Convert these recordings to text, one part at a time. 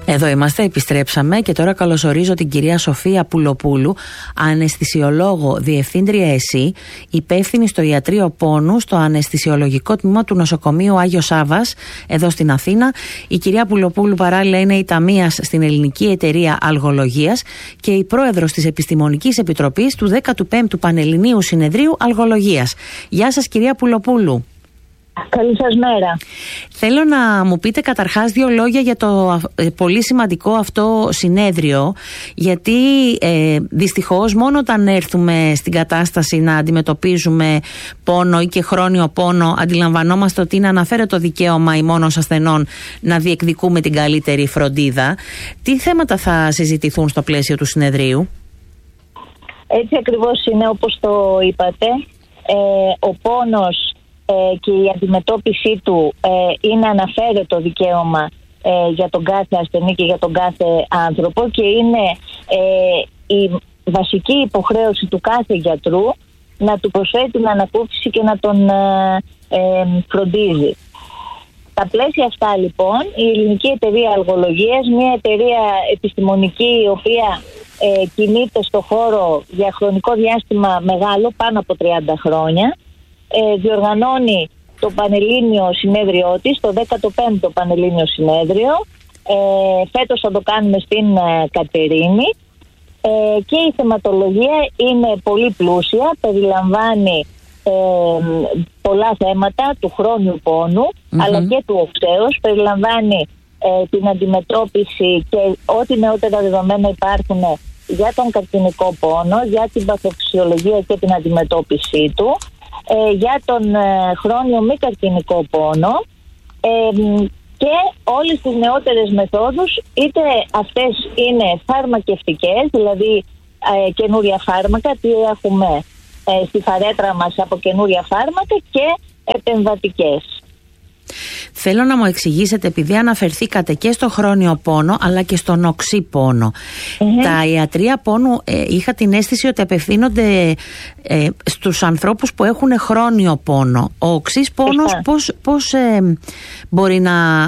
Εδώ είμαστε, επιστρέψαμε και τώρα καλωσορίζω την κυρία Σοφία Πουλοπούλου, αναισθησιολόγο, διευθύντρια ΕΣΥ, υπεύθυνη στο ιατρείο πόνου στο αναισθησιολογικό τμήμα του νοσοκομείου Άγιος Σάββας, εδώ στην Αθήνα. Η κυρία Πουλοπούλου παράλληλα είναι η ταμείας στην Ελληνική Εταιρεία Αλγολογίας και η πρόεδρος της Επιστημονικής Επιτροπής του 15ου Πανελληνίου Συνεδρίου Αλγολογίας. Γεια σας κυρία Πουλοπούλου. Καλή σας μέρα. Θέλω να μου πείτε καταρχάς δύο λόγια για το πολύ σημαντικό αυτό συνέδριο, γιατί δυστυχώς μόνο όταν έρθουμε στην κατάσταση να αντιμετωπίζουμε πόνο ή και χρόνιο πόνο, αντιλαμβανόμαστε ότι είναι αναφέρετο δικαίωμα ημώνων ασθενών να διεκδικούμε την καλύτερη φροντίδα. Τι θέματα θα συζητηθούν στο πλαίσιο του συνεδρίου? Έτσι ακριβώς είναι, όπως το είπατε. Ο πόνος και η αντιμετώπιση του είναι αναφέρετο δικαίωμα για τον κάθε ασθενή και για τον κάθε άνθρωπο και είναι η βασική υποχρέωση του κάθε γιατρού να του προσφέρει την ανακούφιση και να τον φροντίζει. Στα πλαίσια αυτά λοιπόν η Ελληνική Εταιρεία Αλγολογίας, μια εταιρεία επιστημονική η οποία κινείται στο χώρο για χρονικό διάστημα μεγάλο, πάνω από 30 χρόνια, διοργανώνει το Πανελλήνιο Συνέδριό της, το 15ο Πανελλήνιο Συνέδριο. Φέτος θα το κάνουμε στην Κατερίνη και η θεματολογία είναι πολύ πλούσια, περιλαμβάνει πολλά θέματα του χρόνιου πόνου αλλά και του οξέως, περιλαμβάνει την αντιμετώπιση και ό,τι νεότερα δεδομένα υπάρχουν για τον καρκινικό πόνο, για την παθοφυσιολογία και την αντιμετώπιση του, για τον χρόνιο μη καρκινικό πόνο και όλες τις νεότερες μεθόδους, είτε αυτές είναι φαρμακευτικές, δηλαδή καινούρια φάρμακα, τι έχουμε στη φαρέτρα μας από καινούρια φάρμακα, και επεμβατικές. Θέλω να μου εξηγήσετε, επειδή αναφερθήκατε και στο χρόνιο πόνο αλλά και στον οξύ πόνο. Τα ιατρεία πόνου είχα την αίσθηση ότι απευθύνονται στους ανθρώπους που έχουν χρόνιο πόνο. Ο οξύς πόνος πώς μπορεί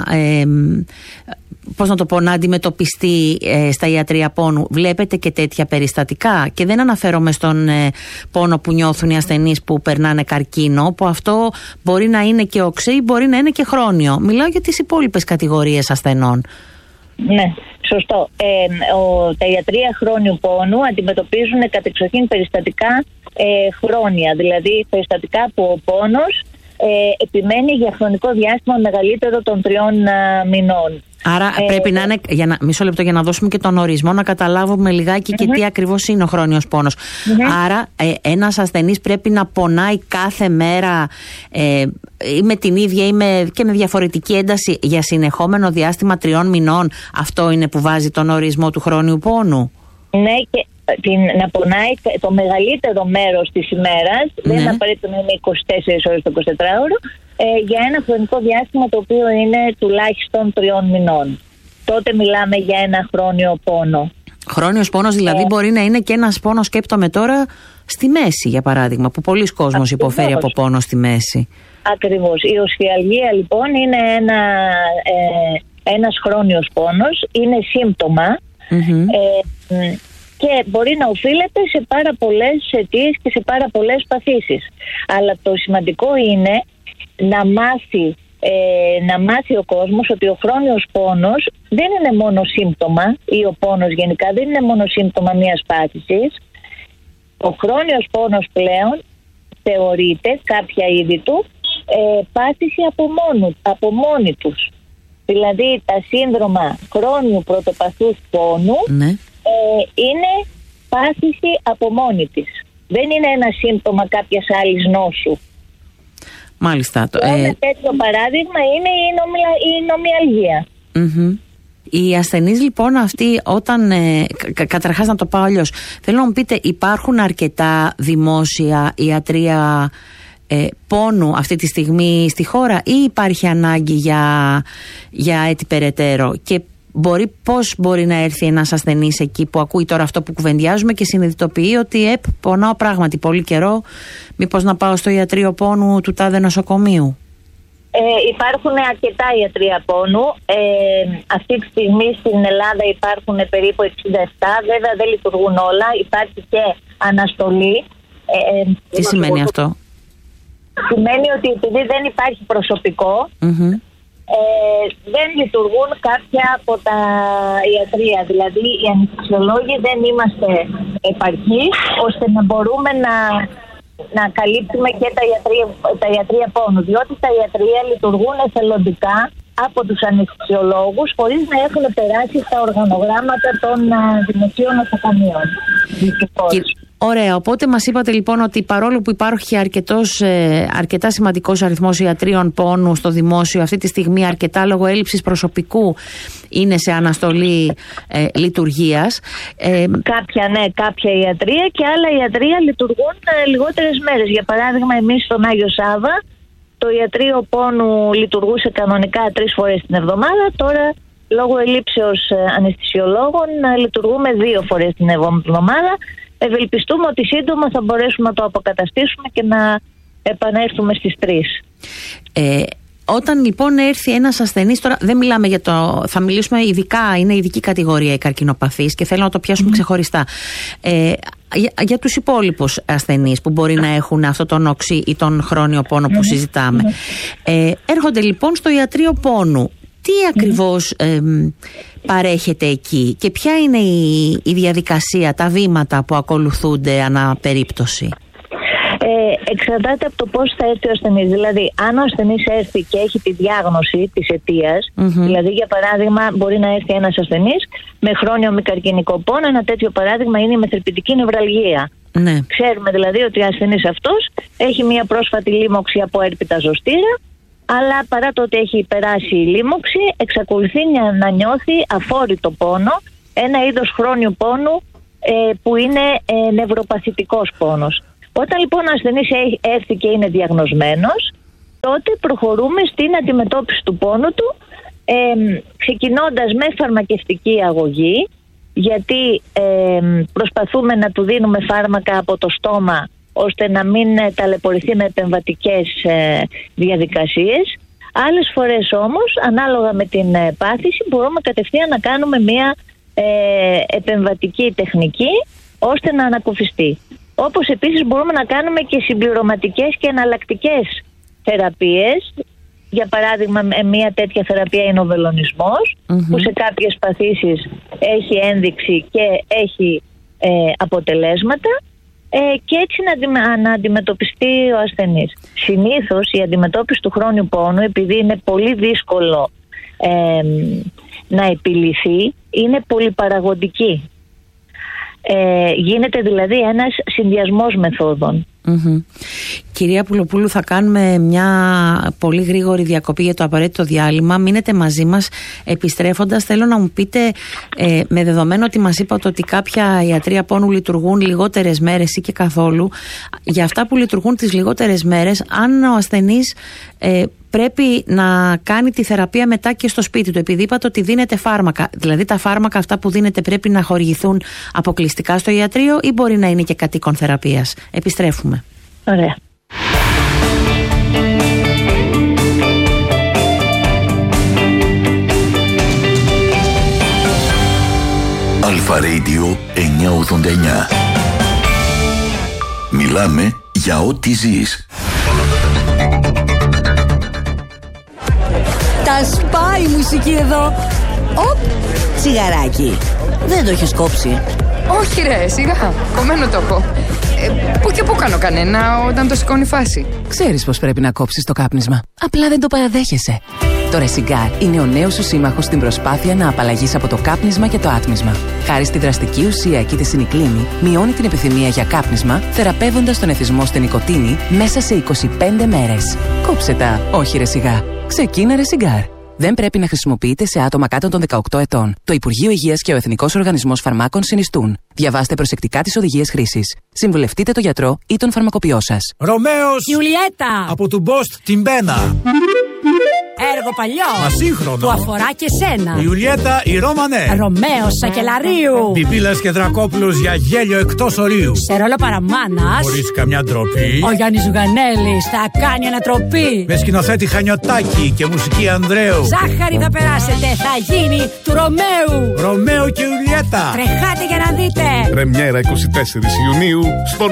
να αντιμετωπιστεί στα ιατρεία πόνου? Βλέπετε και τέτοια περιστατικά? Και δεν αναφέρομαι στον πόνο που νιώθουν οι ασθενείς που περνάνε καρκίνο, που αυτό μπορεί να είναι και οξύ, μπορεί να είναι και χρόνιο. Μιλάω για τις υπόλοιπες κατηγορίες ασθενών. Ναι, σωστό. Τα ιατρεία χρόνιου πόνου αντιμετωπίζουν κατεξοχήν περιστατικά χρόνια, δηλαδή περιστατικά που ο πόνος επιμένει για χρονικό διάστημα μεγαλύτερο των 3 μηνών. Άρα πρέπει να είναι, μισό λεπτό για να δώσουμε και τον ορισμό, να καταλάβουμε λιγάκι και τι ακριβώς είναι ο χρόνιος πόνος. Άρα ένας ασθενής πρέπει να πονάει κάθε μέρα ή με την ίδια ή και με διαφορετική ένταση για συνεχόμενο διάστημα 3 μηνών. Αυτό είναι που βάζει τον ορισμό του χρόνιου πόνου? Ναι, και να πονάει το μεγαλύτερο μέρος της ημέρας, δεν είναι απαραίτητο να είναι 24 ώρες το 24ωρο, για ένα χρονικό διάστημα το οποίο είναι τουλάχιστον 3 μηνών. Τότε μιλάμε για ένα χρόνιο πόνο. Χρόνιος πόνος δηλαδή μπορεί να είναι και ένας πόνος, σκέπτομαι τώρα, στη μέση για παράδειγμα, που πολλοί κόσμος υποφέρει από πόνο στη μέση. Ακριβώς. Η οσφιαλγία λοιπόν είναι ένας χρόνιος πόνος, είναι σύμπτωμα και μπορεί να οφείλεται σε πάρα πολλές αιτίες και σε πάρα πολλές παθήσεις. Αλλά το σημαντικό είναι να μάθει ο κόσμος ότι ο χρόνιος πόνος δεν είναι μόνο σύμπτωμα, ή ο πόνος γενικά δεν είναι μόνο σύμπτωμα μιας πάθησης. Ο χρόνιος πόνος πλέον θεωρείται κάποια είδη του πάθηση από μόνη τους. Δηλαδή τα σύνδρομα χρόνιου πρωτοπαθούς πόνου είναι πάθηση από μόνη της. Δεν είναι ένα σύμπτωμα κάποιας άλλης νόσου. Μάλιστα. Ένα τέτοιο παράδειγμα είναι η νομιαλγία. Οι ασθενείς λοιπόν αυτοί, όταν καταρχάς να το πάω αλλιώς, θέλω να μου πείτε, υπάρχουν αρκετά δημόσια ιατρεία πόνου αυτή τη στιγμή στη χώρα, ή υπάρχει ανάγκη για έτσι περαιτέρω? Και πώς μπορεί να έρθει ένας ασθενής εκεί που ακούει τώρα αυτό που κουβεντιάζουμε και συνειδητοποιεί ότι πονάω πράγματι πολύ καιρό, μήπως να πάω στο ιατρείο πόνου του τάδε νοσοκομείου? Υπάρχουν αρκετά ιατρεία πόνου. Αυτή τη στιγμή στην Ελλάδα υπάρχουν περίπου 67. Βέβαια δεν λειτουργούν όλα. Υπάρχει και αναστολή. Τι σημαίνει αυτό? Σημαίνει ότι επειδή δεν υπάρχει προσωπικό, δεν λειτουργούν κάποια από τα ιατρεία. Δηλαδή οι αναισθησιολόγοι δεν είμαστε επαρκείς ώστε να μπορούμε να καλύπτουμε και τα ιατρεία πόνου. Διότι τα ιατρεία λειτουργούν εθελοντικά από τους αναισθησιολόγους χωρίς να έχουν περάσει στα οργανογράμματα των δημοσίων νοσοκομείων. Ωραία, οπότε μας είπατε λοιπόν ότι παρόλο που υπάρχει αρκετά σημαντικός αριθμός ιατρίων πόνου στο δημόσιο, αυτή τη στιγμή αρκετά λόγω έλλειψης προσωπικού είναι σε αναστολή λειτουργίας. Κάποια ιατρεία και άλλα ιατρεία λειτουργούν λιγότερες μέρες. Για παράδειγμα, εμείς στον Άγιο Σάββα το ιατρείο πόνου λειτουργούσε κανονικά 3 φορές την εβδομάδα. Τώρα λόγω ελλείψεως αναισθησιολόγων λειτουργούμε 2 φορές την εβδομάδα. Ευελπιστούμε ότι σύντομα θα μπορέσουμε να το αποκαταστήσουμε και να επανέλθουμε στις 3. Όταν λοιπόν έρθει ένας ασθενής, τώρα δεν μιλάμε για θα μιλήσουμε ειδικά, είναι ειδική κατηγορία η καρκινοπαθής και θέλω να το πιάσουμε ξεχωριστά. Για τους υπόλοιπους ασθενείς που μπορεί να έχουν αυτό τον οξύ ή τον χρόνιο πόνο που συζητάμε. Έρχονται λοιπόν στο ιατρείο πόνου. Τι ακριβώς παρέχεται εκεί και ποια είναι η διαδικασία, τα βήματα που ακολουθούνται ανά περίπτωση? Εξαρτάται από το πώς θα έρθει ο ασθενής. Δηλαδή, αν ο ασθενής έρθει και έχει τη διάγνωση της αιτίας, δηλαδή για παράδειγμα μπορεί να έρθει ένας ασθενής με χρόνιο μη καρκινικό πόνο, ένα τέτοιο παράδειγμα είναι η μεθρυπητική νευραλγία. Ναι. Ξέρουμε δηλαδή ότι ο ασθενής αυτός έχει μια πρόσφατη λίμωξη από έρπιτα ζωστήρα, αλλά παρά το ότι έχει περάσει η λίμωξη, εξακολουθεί να νιώθει αφόρητο πόνο, ένα είδος χρόνιου πόνου που είναι νευροπαθητικός πόνος. Όταν λοιπόν ο ασθενής έρθει και είναι διαγνωσμένος, τότε προχωρούμε στην αντιμετώπιση του πόνου του, ξεκινώντας με φαρμακευτική αγωγή, γιατί προσπαθούμε να του δίνουμε φάρμακα από το στόμα, ώστε να μην ταλαιπωρηθεί με επεμβατικές διαδικασίες. Άλλες φορές όμως, ανάλογα με την πάθηση, μπορούμε κατευθείαν να κάνουμε μια επεμβατική τεχνική, ώστε να ανακουφιστεί. Όπως επίσης μπορούμε να κάνουμε και συμπληρωματικές και εναλλακτικές θεραπείες. Για παράδειγμα, μια τέτοια θεραπεία είναι ο βελονισμός, που σε κάποιες παθήσεις έχει ένδειξη και έχει αποτελέσματα, και έτσι να αντιμετωπιστεί ο ασθενής. Συνήθως η αντιμετώπιση του χρόνιου πόνου, επειδή είναι πολύ δύσκολο να επιλυθεί, είναι πολυπαραγοντική. Γίνεται δηλαδή ένας συνδυασμός μεθόδων. Κυρία Πουλοπούλου, θα κάνουμε μια πολύ γρήγορη διακοπή για το απαραίτητο διάλειμμα. Μείνετε μαζί μας. Επιστρέφοντας, θέλω να μου πείτε, με δεδομένο ότι μας είπατε ότι κάποια ιατρεία πόνου λειτουργούν λιγότερες μέρες ή και καθόλου, για αυτά που λειτουργούν τις λιγότερες μέρες, αν ο ασθενής πρέπει να κάνει τη θεραπεία μετά και στο σπίτι του, επειδή είπατε ότι δίνετε φάρμακα, δηλαδή τα φάρμακα αυτά που δίνετε πρέπει να χορηγηθούν αποκλειστικά στο ιατρείο ή μπορεί να είναι και κατοίκον θεραπείας? Επιστρέφουμε. Ωραία. Αλφα Radio 989. Μιλάμε για ό,τι ζεις. Τα σπάει η μουσική εδώ. Οπ, τσιγαράκι. Δεν το έχεις κόψει? Όχι ρε, σιγά, κομμένο το έχω. Πού και πού κάνω κανένα όταν το σηκώνει φάση. Ξέρεις πως πρέπει να κόψεις το κάπνισμα. Απλά δεν το παραδέχεσαι. Το Resigar είναι ο νέος σου σύμμαχος στην προσπάθεια να απαλλαγείς από το κάπνισμα και το άτμισμα. Χάρη στη δραστική ουσία κητεσινικλίνη, μειώνει την επιθυμία για κάπνισμα, θεραπεύοντας τον εθισμό στην νοικοτήνη μέσα σε 25 μέρες. Κόψε τα, όχι Resigar. Ξεκίνα Resigar. Δεν πρέπει να χρησιμοποιείται σε άτομα κάτω των 18 ετών. Το Υπουργείο Υγείας και ο Εθνικός Οργανισμός Φαρμάκων συνιστούν. Διαβάστε προσεκτικά τις οδηγίες χρήσης. Συμβουλευτείτε τον γιατρό ή τον φαρμακοποιό σας. Ρωμαίος! Γιουλιέτα! Από του Μπόστ την Πένα. Έργο παλιό. Μα σύγχρονο. Που αφορά και σένα. Η Ιουλιέτα η Ρωμανέ. Ρωμαίος Σακελαρίου. Πιπίλας και Δρακόπουλος για γέλιο εκτός ορίου. Σε ρόλο παραμάνας. Χωρίς καμιά ντροπή. Ο Γιάννης Ζουγανέλης θα κάνει ανατροπή. Με σκηνοθέτη Χανιωτάκη και μουσική Ανδρέου. Ζάχαρη θα περάσετε, θα γίνει του Ρωμαίου. Ρωμαίο και Ιουλιέτα. Τρεχάτε για να δείτε. Πρεμιέρα 24 Ιουνίου στο